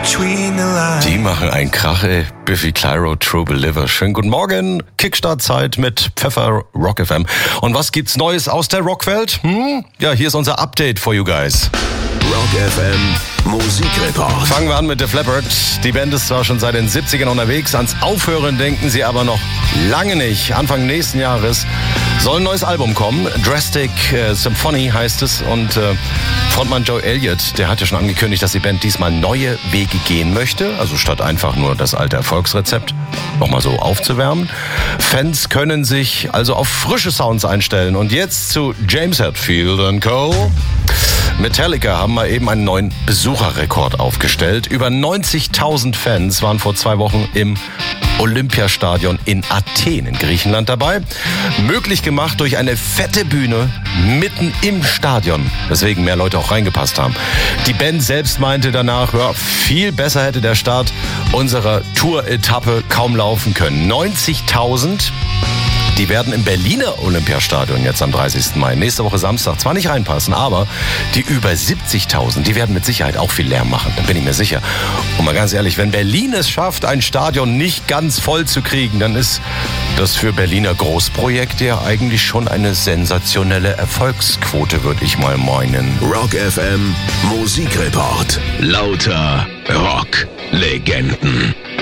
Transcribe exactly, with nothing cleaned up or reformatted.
between the lines. Die machen einen Krach, ey. Biffy Clyro, True Believer. Schönen guten Morgen. Kickstart-Zeit mit Pfeffer Rock F M. Und was gibt's Neues aus der Rockwelt? Hm? Ja, hier ist unser Update for you guys. Rock F M Musikreport. Fangen wir an mit Def Leppard. Die Band ist zwar schon seit den siebzigern unterwegs, ans Aufhören denken sie aber noch lange nicht. Anfang nächsten Jahres soll ein neues Album kommen. Drastic äh, Symphony heißt es. Und äh, Frontmann Joe Elliott, der hat ja schon angekündigt, dass die Band diesmal neue Wege gehen möchte. Also statt einfach nur das alte Erfolgsrezept nochmal so aufzuwärmen. Fans können sich also auf frische Sounds einstellen. Und jetzt zu James Hetfield and Co. Metallica haben mal eben einen neuen Besucherrekord aufgestellt. Über neunzigtausend Fans waren vor zwei Wochen im Olympiastadion in Athen in Griechenland dabei. Möglich gemacht durch eine fette Bühne mitten im Stadion, weswegen mehr Leute auch reingepasst haben. Die Band selbst meinte danach, ja, viel besser hätte der Start unserer Tour-Etappe kaum laufen können. neunzigtausend. Die werden im Berliner Olympiastadion jetzt am dreißigsten Mai, nächste Woche Samstag, zwar nicht reinpassen, aber die über siebzigtausend, die werden mit Sicherheit auch viel Lärm machen, da bin ich mir sicher. Und mal ganz ehrlich, wenn Berlin es schafft, ein Stadion nicht ganz voll zu kriegen, dann ist das für Berliner Großprojekte ja eigentlich schon eine sensationelle Erfolgsquote, würde ich mal meinen. Rock F M Musikreport. Lauter Rock-Legenden.